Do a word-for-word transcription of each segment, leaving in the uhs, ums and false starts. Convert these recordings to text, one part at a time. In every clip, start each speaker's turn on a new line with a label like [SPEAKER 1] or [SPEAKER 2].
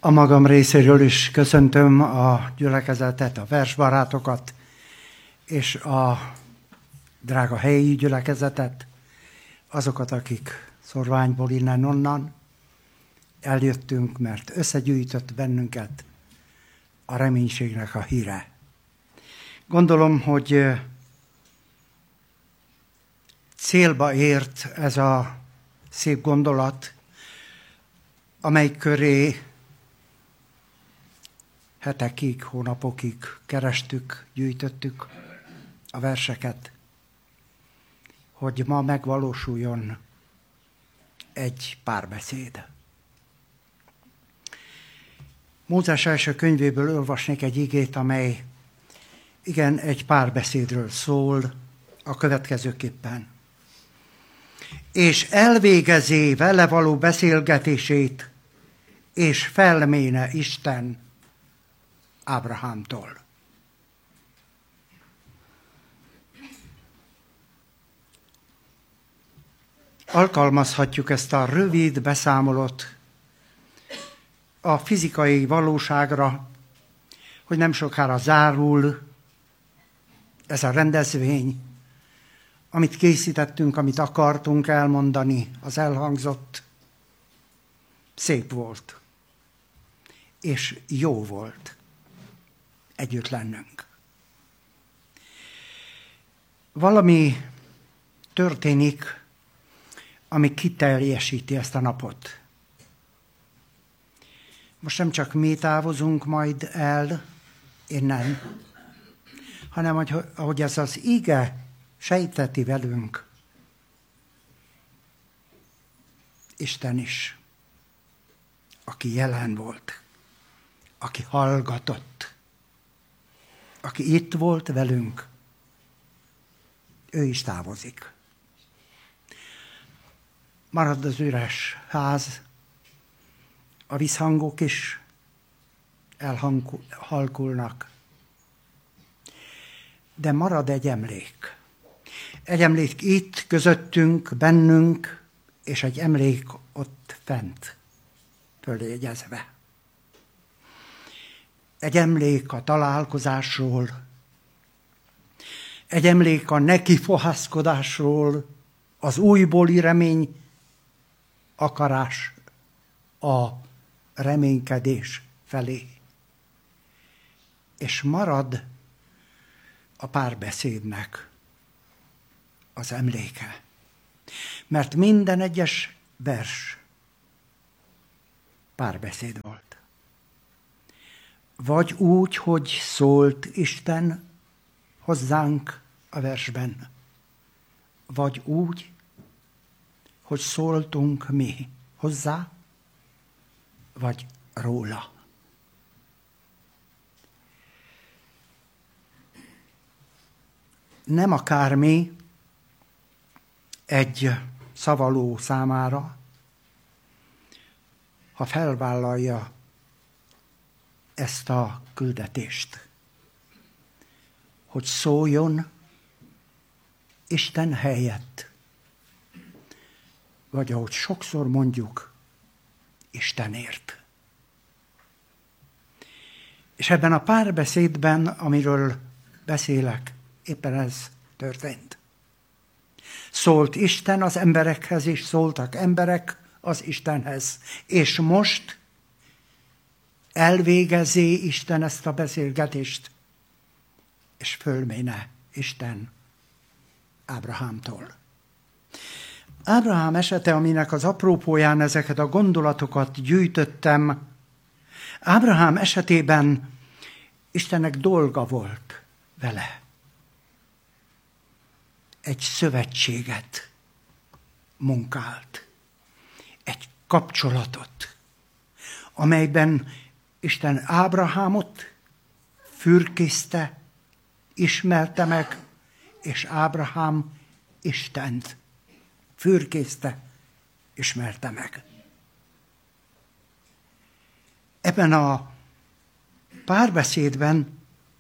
[SPEAKER 1] A magam részéről is köszöntöm a gyülekezetet, a versbarátokat és a drága helyi gyülekezetet, azokat, akik Szorványból innen-onnan eljöttünk, mert összegyűjtött bennünket a reménységnek a híre. Gondolom, hogy célba ért ez a szép gondolat, amely köré hetekig, hónapokig kerestük, gyűjtöttük a verseket, hogy ma megvalósuljon egy párbeszéd. Mózes első könyvéből olvasnék egy igét, amely igen, egy párbeszédről szól a következőképpen. És elvégezi vele való beszélgetését, és felméne Isten Ábrahámtól. Alkalmazhatjuk ezt a rövid beszámolót a fizikai valóságra, hogy nem sokára zárul ez a rendezvény, amit készítettünk, amit akartunk elmondani, az elhangzott, szép volt, és jó volt együtt lennünk. Valami történik, ami kiteljesíti ezt a napot. Most nem csak mi távozunk majd el innen, hanem ahogy ez az ige sejteti velünk, Isten is, aki jelen volt, aki hallgatott, aki itt volt velünk, ő is távozik. Marad az üres ház, a visszhangok is elhalkulnak, de marad egy emlék. Egy emlék itt, közöttünk, bennünk, és egy emlék ott fent, följegyezve. Egy emlék a találkozásról, egy emlék a nekifohászkodásról, az újbóli remény, akarás, a reménykedés felé. És marad a párbeszédnek az emléke. Mert minden egyes vers párbeszéd volt. Vagy úgy, hogy szólt Isten hozzánk a versben, vagy úgy, hogy szóltunk mi hozzá, vagy róla. Nem akármi egy szavaló számára, ha felvállalja ezt a küldetést, hogy szóljon Isten helyett, vagy ahogy sokszor mondjuk, Istenért. És ebben a párbeszédben, amiről beszélek, éppen ez történt. Szólt Isten az emberekhez, és szóltak emberek az Istenhez. És most elvégezi Isten ezt a beszélgetést, és fölméne Isten Ábrahámtól. Ábrahám esete, aminek az aprópóján ezeket a gondolatokat gyűjtöttem, Ábrahám esetében Istennek dolga volt vele. Egy szövetséget munkált, egy kapcsolatot, amelyben Isten Ábrahámot fürkészte, ismerte meg, és Ábrahám Istent fürkészte, ismerte meg. Ebben a párbeszédben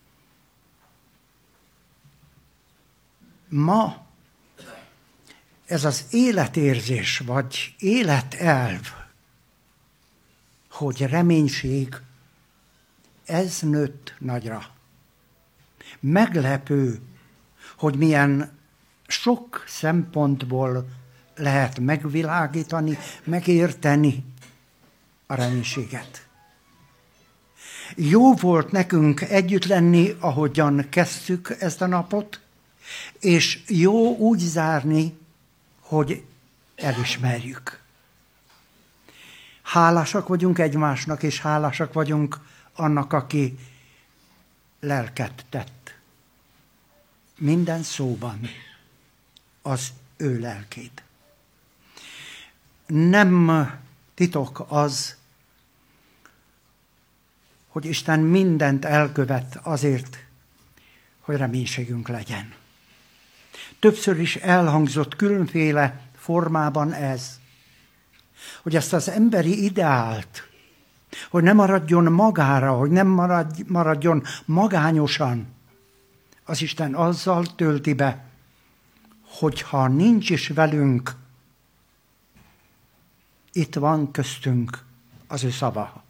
[SPEAKER 1] ma ez az életérzés, vagy életelv hogy reménység, ez nőtt nagyra. Meglepő, hogy milyen sok szempontból lehet megvilágítani, megérteni a reménységet. Jó volt nekünk együtt lenni, ahogyan kezdtük ezt a napot, és jó úgy zárni, hogy elismerjük. Hálásak vagyunk egymásnak, és hálásak vagyunk annak, aki lelket tett. Minden szóban az ő lelkét. Nem titok az, hogy Isten mindent elkövet azért, hogy reménységünk legyen. Többször is elhangzott különféle formában ez, hogy ezt az emberi ideált, hogy ne maradjon magára, hogy nem maradj, maradjon magányosan, az Isten azzal tölti be, hogyha nincs is velünk, itt van köztünk az ő szava.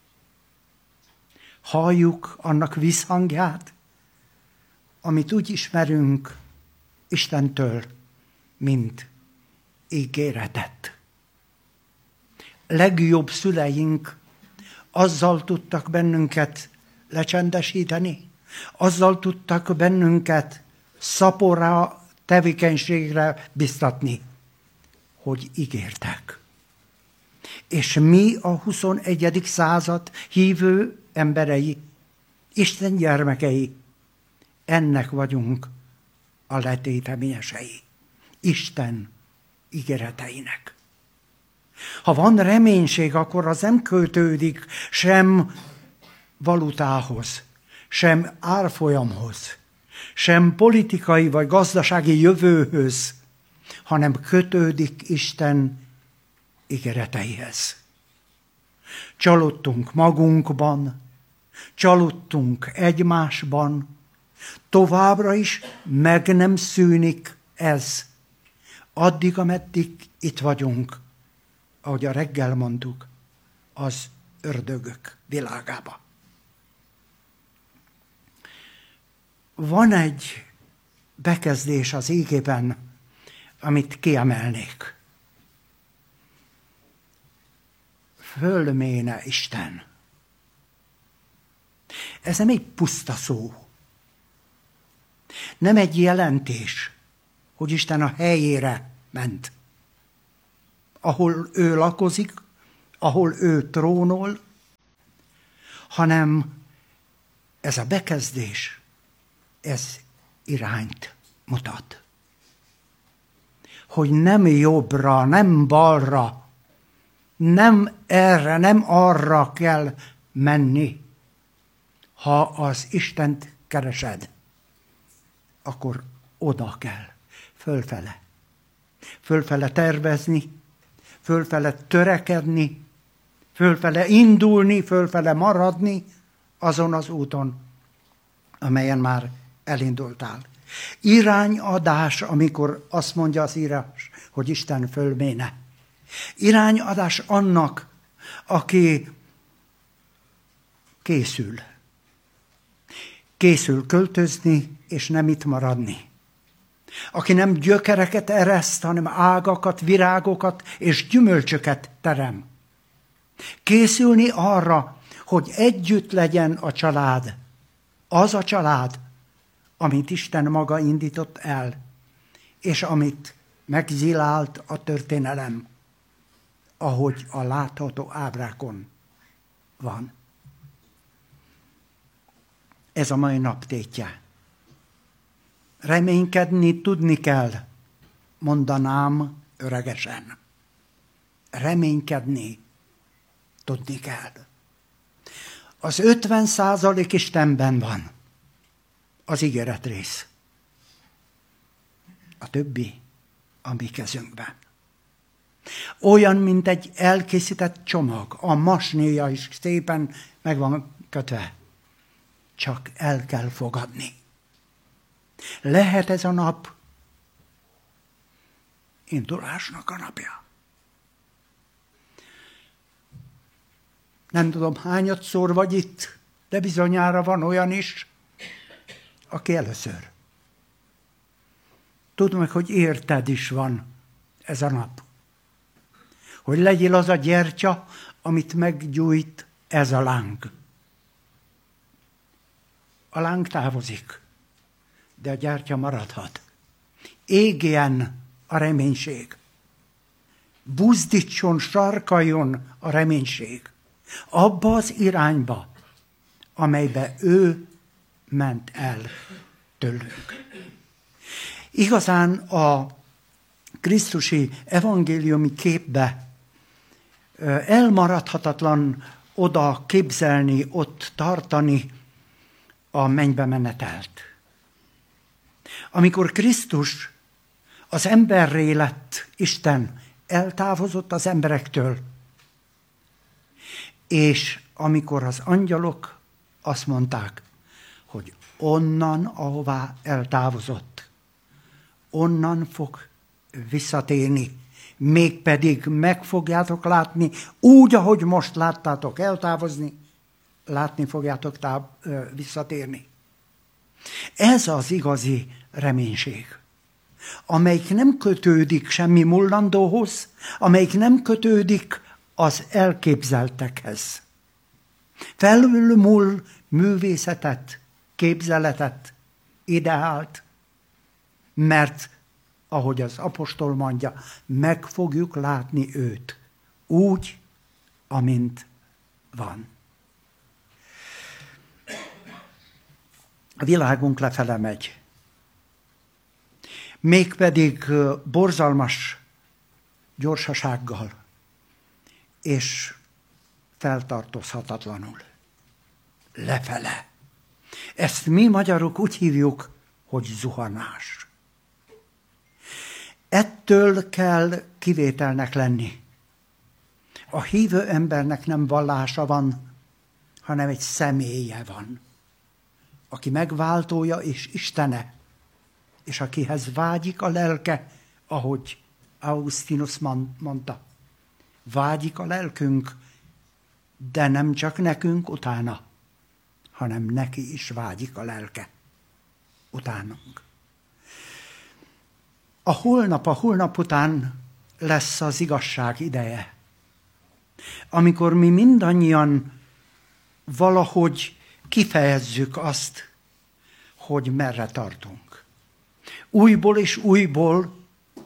[SPEAKER 1] Halljuk annak visszhangját, amit úgy ismerünk Istentől, mint ígéretet. Legjobb szüleink azzal tudtak bennünket lecsendesíteni, azzal tudtak bennünket szaporra, tevékenységre biztatni, hogy ígértek. És mi a huszonegyedik század hívő emberei, Isten gyermekei, ennek vagyunk a letéteményesei, Isten ígéreteinek. Ha van reménység, akkor az nem kötődik sem valutához, sem árfolyamhoz, sem politikai vagy gazdasági jövőhöz, hanem kötődik Isten ígéreteihez. Csalódtunk magunkban, csalódtunk egymásban, továbbra is meg nem szűnik ez, addig, ameddig itt vagyunk, ahogy a reggel mondtuk, az ördögök világába. Van egy bekezdés az ígében, amit kiemelnék. Fölméne Isten. Ez nem egy puszta szó. Nem egy jelentés, hogy Isten a helyére ment. Ahol ő lakozik, ahol ő trónol, hanem ez a bekezdés, ez irányt mutat. Hogy nem jobbra, nem balra, nem erre, nem arra kell menni. Ha az Istent keresed, akkor oda kell, fölfele. Fölfele tervezni, fölfele törekedni, fölfele indulni, fölfele maradni azon az úton, amelyen már elindultál. Irányadás, amikor azt mondja az írás, hogy Isten fölméne. Irányadás annak, aki készül. Készül költözni, és nem itt maradni. Aki nem gyökereket ereszt, hanem ágakat, virágokat és gyümölcsöket terem. Készülni arra, hogy együtt legyen a család. Az a család, amit Isten maga indított el, és amit megzilált a történelem, ahogy a látható ábrákon van. Ez a mai nap tétje. Reménykedni tudni kell, mondanám öregesen. Reménykedni tudni kell. Az ötven százalék Istenben van, az ígéretrész. A többi a mi kezünkben. Olyan, mint egy elkészített csomag, a masnéja is szépen meg van kötve. Csak el kell fogadni. Lehet ez a nap indulásnak a napja. Nem tudom, hányadszor vagy itt, de bizonyára van olyan is, aki először. Tudd meg, hogy érted is van ez a nap. Hogy legyél az a gyertya, amit meggyújt ez a láng. A láng távozik, de a gyertya maradhat. Égjen a reménység. Buzdítson, sarkaljon a reménység. Abba az irányba, amelybe ő ment el tőlünk. Igazán a krisztusi evangéliumi képbe elmaradhatatlan oda képzelni, ott tartani a mennybe menetelt. Amikor Krisztus az emberré lett, Isten eltávozott az emberektől, és amikor az angyalok azt mondták, hogy onnan, ahová eltávozott, onnan fog visszatérni, mégpedig meg fogjátok látni, úgy, ahogy most láttátok eltávozni, látni fogjátok táv, visszatérni. Ez az igazi reménység, amelyik nem kötődik semmi mullandóhoz, amelyik nem kötődik az elképzeltekhez. Felülmúl művészetet, képzeletet, ideált, mert, ahogy az apostol mondja, meg fogjuk látni őt úgy, amint van. A világunk lefele megy. Mégpedig borzalmas gyorsasággal és feltartózhatatlanul. Lefele. Ezt mi magyarok úgy hívjuk, hogy zuhanás. Ettől kell kivételnek lenni. A hívő embernek nem vallása van, hanem egy személye van, aki megváltója és Istene, és akihez vágyik a lelke, ahogy Augustinus mondta. Vágyik a lelkünk, de nem csak nekünk utána, hanem neki is vágyik a lelke utánunk. A holnap, a holnap után lesz az igazság ideje, amikor mi mindannyian valahogy kifejezzük azt, hogy merre tartunk. Újból és újból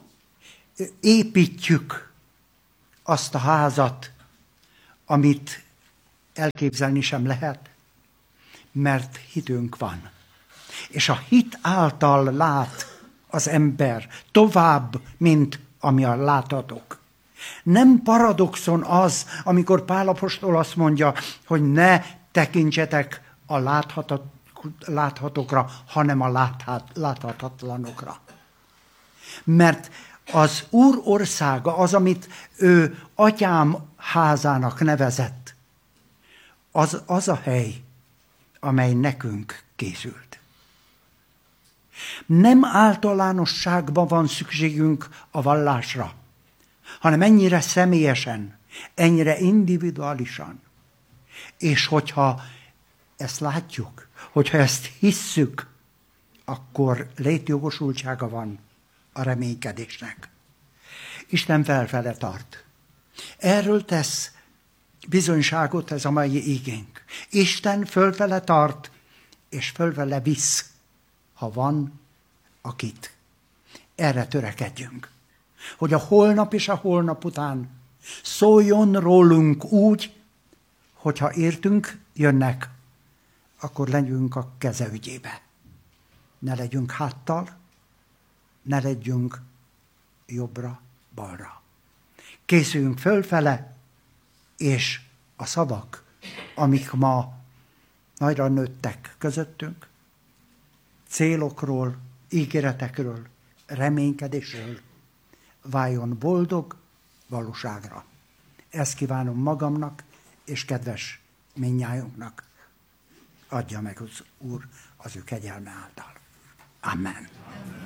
[SPEAKER 1] építjük azt a házat, amit elképzelni sem lehet, mert hitünk van. És a hit által lát az ember tovább, mint ami a látatok. Nem paradoxon az, amikor Pál apostol azt mondja, hogy ne tekintsetek a láthatókra, hanem a láthatatlanokra. Mert az Úr országa, az, amit ő atyám házának nevezett, az az a hely, amely nekünk készült. Nem általánosságban van szükségünk a vallásra, hanem ennyire személyesen, ennyire individuálisan. És hogyha ezt látjuk, hogyha ezt hisszük, akkor létjogosultsága van a reménykedésnek. Isten felfele tart. Erről tesz bizonyságot ez a mai igénk. Isten fölfele tart, és fölfele visz, ha van akit. Erre törekedjünk. Hogy a holnap és a holnap után szóljon rólunk úgy, hogyha értünk, jönnek, akkor legyünk a keze ügyébe. Ne legyünk háttal, ne legyünk jobbra-balra. Készüljünk fölfele, és a szavak, amik ma nagyra nőttek közöttünk, célokról, ígéretekről, reménykedésről, váljon boldog valóságra. Ezt kívánom magamnak, és kedves mindnyájunknak. Adja meg az Úr az ő kegyelme által. Amen.